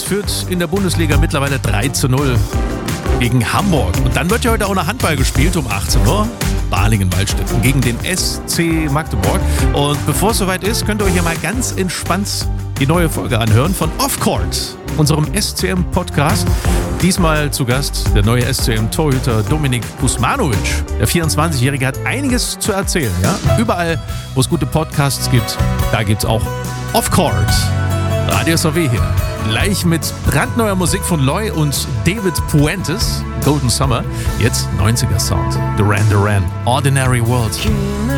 führt in der Bundesliga mittlerweile 3-0 gegen Hamburg. Und dann wird ja heute auch noch Handball gespielt um 18 Uhr. Balingen-Waldstätten gegen den SC Magdeburg. Und bevor es soweit ist, könnt ihr euch ja mal ganz entspannt die neue Folge anhören von Off Court, unserem SCM-Podcast. Diesmal zu Gast der neue SCM-Torhüter Dominik Kuzmanovic. Der 24-Jährige hat einiges zu erzählen. Ja? Überall, wo es gute Podcasts gibt, da gibt es auch Off Court. Radio SAW hier. Gleich mit brandneuer Musik von Loy und David Puentes. Golden Summer. Jetzt 90er Sound. Duran Duran. Ordinary World.